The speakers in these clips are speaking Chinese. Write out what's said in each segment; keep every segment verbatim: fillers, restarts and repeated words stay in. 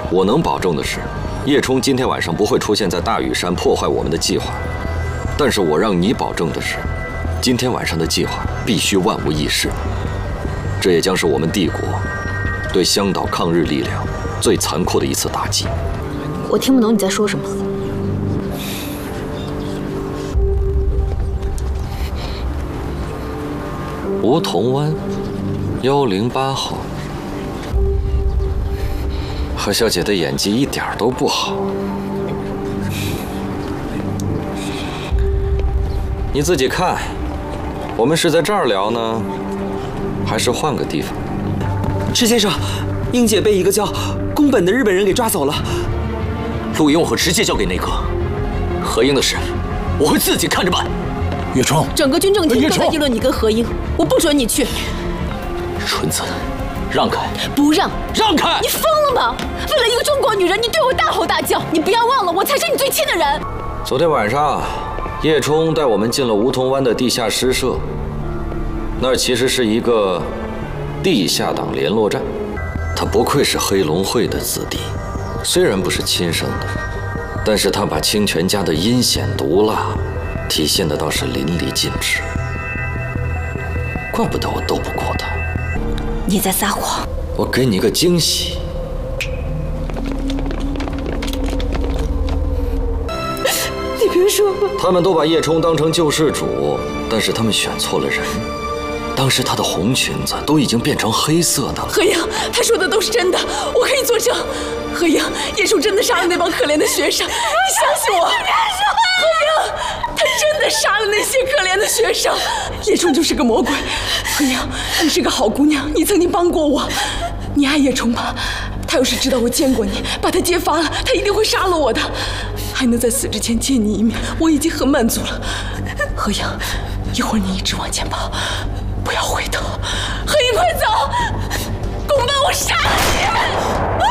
我能保证的是，叶冲今天晚上不会出现在大屿山破坏我们的计划。但是我让你保证的是，今天晚上的计划必须万无一失。这也将是我们帝国对香岛抗日力量最残酷的一次打击。 我听不懂你在说什么。 梧桐湾幺零八号，何小姐的演技一点都不好。你自己看，我们是在这儿聊呢，还是换个地方？ 池先生，英姐被一个叫宫本的日本人给抓走了。 陆勇和直接交给内阁，何英的事我会自己看着办。 叶冲， 整个军政厅都在议论你跟何英，我不准你去。 纯子，让开！ 不让！ 让开！ 你疯了吗？为了一个中国女人，你对我大吼大叫！你不要忘了，我才是你最亲的人。 昨天晚上，叶冲带我们进了梧桐湾的地下诗社，那儿其实是一个地下党联络站。他不愧是黑龙会的子弟，虽然不是亲生的，但是他把清泉家的阴险毒辣体现的倒是淋漓尽致。怪不得我斗不过他。 你在撒谎！ 我给你个惊喜。 你别说吧。 他们都把叶冲当成救世主，但是他们选错了人。当时他的红裙子都已经变成黑色的了。 何英，他说的都是真的，我可以作证。何英，叶冲真的杀了那帮可怜的学生，你相信我。何英，他真的杀了那些可怜的学生。叶冲就是个魔鬼。何英，你是个好姑娘，你曾经帮过我。你爱叶冲吧？他要是知道我见过你，把他揭发了，他一定会杀了我的。还能在死之前见你一面，我已经很满足了。何英，一会儿你一直往前跑，不要回头。何英，快走！宫本，我杀了你！啊！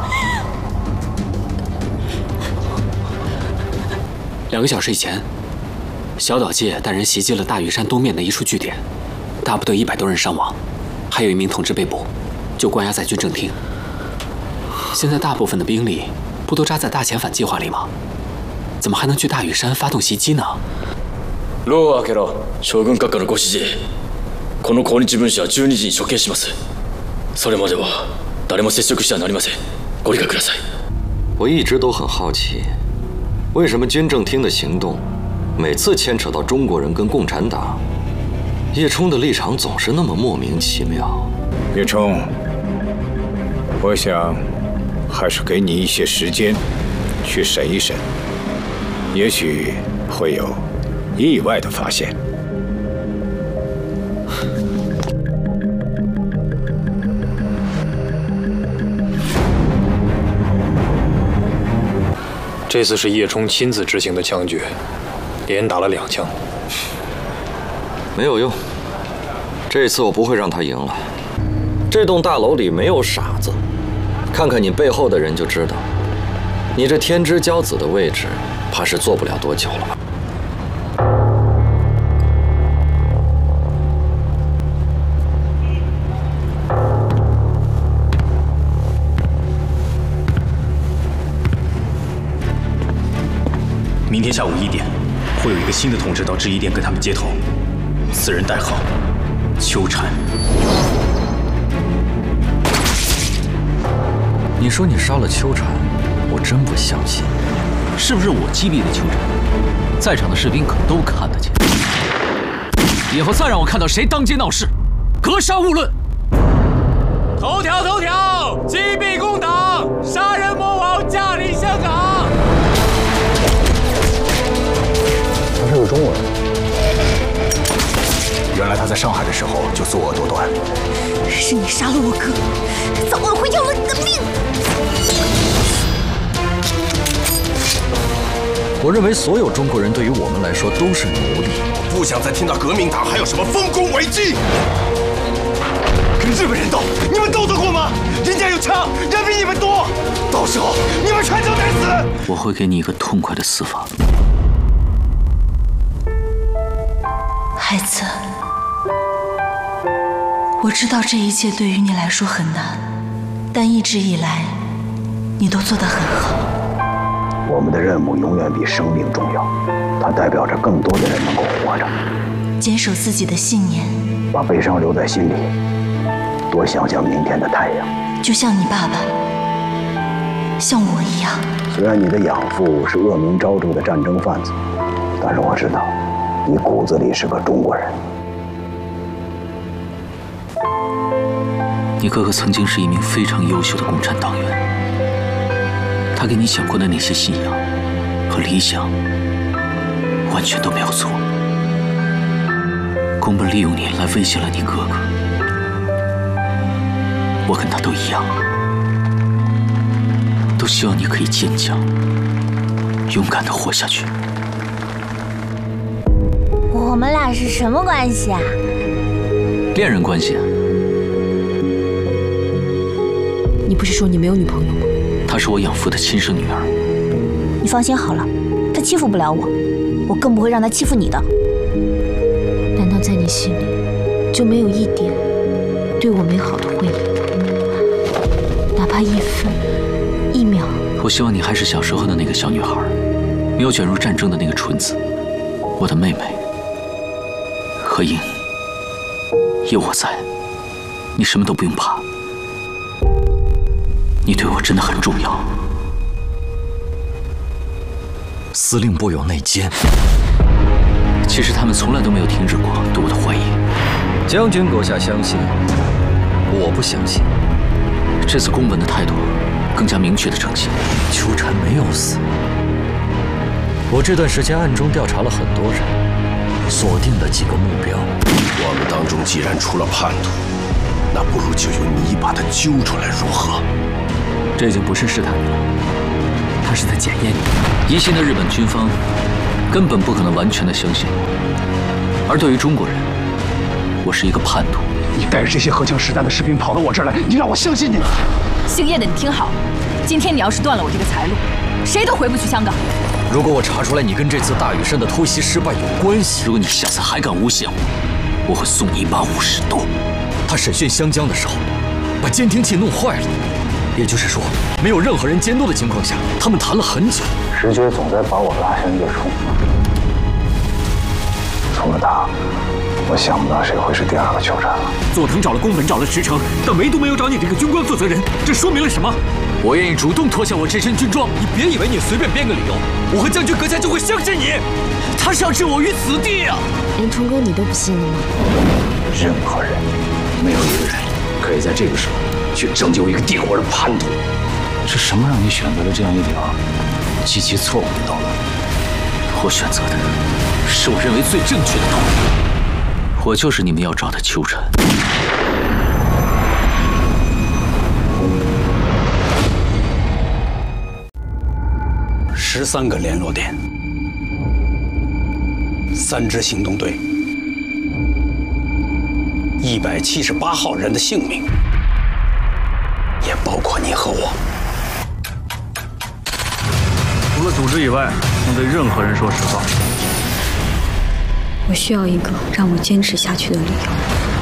两个小时以前，小岛介带人袭击了大屿山东面的一处据点，大部队一百多人伤亡，还有一名同志被捕，就关押在军政厅。现在大部分的兵力不都扎在大遣返计划里吗？怎么还能去大屿山发动袭击呢？ 牢を開けろ。将軍閣下のご指示。この抗日分子はじゅうにじに処刑します。それまでは誰も接触してはなりません。ご理解ください。 我一直都很好奇，为什么军政厅的行动每次牵扯到中国人跟共产党，叶冲的立场总是那么莫名其妙。 叶冲，我想还是给你一些时间去审一审，也许会有意外的发现。 这次是叶冲亲自执行的枪决，连打了两枪， 没有用。这次我不会让他赢了。这栋大楼里没有傻子，看看你背后的人就知道，你这天之骄子的位置，怕是坐不了多久了吧。 明天下午一点，会有一个新的同志到制衣店跟他们接头，此人代号秋蝉。 你说你杀了秋蝉，我真不相信。 是不是我击毙的秋蝉？在场的士兵可都看得见。以后再让我看到谁当街闹事，格杀勿论。 头条头条，击毙共党，杀人魔王驾临香港。 他是个中国人。原来他在上海的时候就作恶多端。 是你杀了我哥，早晚会要了你的命。 我认为所有中国人对于我们来说都是奴隶。 我不想再听到革命党还有什么丰功伟绩。跟日本人斗，你们斗得过吗？人家有枪，人比你们多，到时候你们全都得死。 我会给你一个痛快的死法。 孩子，我知道这一切对于你来说很难，但一直以来， 你都做得很好。 我们的任务永远比生命重要，它代表着更多的人能够活着。 坚守自己的信念， 把悲伤留在心里，多想想明天的太阳。 就像你爸爸，像我一样。 虽然你的养父是恶名昭著的战争贩子，但是我知道，你骨子里是个中国人。 你哥哥曾经是一名非常优秀的共产党员，他给你讲过的那些信仰和理想，完全都没有错。宫本利用你来威胁了你哥哥，我跟他都一样，都希望你可以坚强、勇敢地活下去。 我们俩是什么关系啊？ 恋人关系。 你不是说你没有女朋友吗？ 她是我养父的亲生女儿。 你放心好了，他欺负不了我，我更不会让他欺负你的。 难道在你心里就没有一点对我美好的回忆？哪怕一分、一秒？ 我希望你还是小时候的那个小女孩，没有卷入战争的那个纯子。我的妹妹何英，有我在，你什么都不用怕。你对我真的很重要。 司令部有内奸， 其实他们从来都没有停止过对我的怀疑。 将军阁下相信，我不相信。 这次宫本的态度更加明确地呈现， 秋蝉没有死。我这段时间暗中调查了很多人，锁定了几个目标。 我们当中既然出了叛徒，那不如就由你把他揪出来，如何？ 这已经不是试探你了，他是在检验你。疑心的日本军方根本不可能完全的相信我，而对于中国人，我是一个叛徒。 你带着这些荷枪实弹的士兵跑到我这儿来，你让我相信你？ 姓叶的，你听好，今天你要是断了我这个财路，谁都回不去香港。 如果我查出来你跟这次大屿山的偷袭失败有关系， 如果你下次还敢诬陷我，我会送你一把武士刀。 他审讯湘江的时候，把监听器弄坏了。也就是说，没有任何人监督的情况下，他们谈了很久。 直觉总在把我拉向叶冲，除了他，我想不到谁会是第二个秋蝉了。 佐藤找了宫本，找了石城，但唯独没有找你这个军官负责人，这说明了什么？ 我愿意主动脱下我这身军装。 你别以为你随便编个理由，我和将军阁下就会相信你。他是要置我于死地啊！ 连冲哥你都不信了吗？ 任何人，没有一个人可以在这个时候去拯救一个帝国的叛徒。是什么让你选择了这样一条极其错误的道路？ 我选择的是我认为最正确的道路。我就是你们要找的秋蝉。 十三个联络点，三支行动队，一百七十八号人的性命，也包括你和我。 除了组织以外，能对任何人说实话。 我需要一个让我坚持下去的理由。